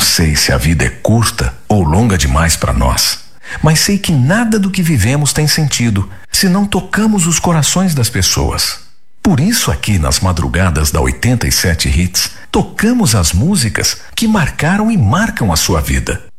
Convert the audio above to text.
sei se a vida é curta ou longa demais para nós, mas sei que nada do que vivemos tem sentido se não tocamos os corações das pessoas. Por isso, aqui nas madrugadas da 87 Hits, tocamos as músicas que marcaram e marcam a sua vida.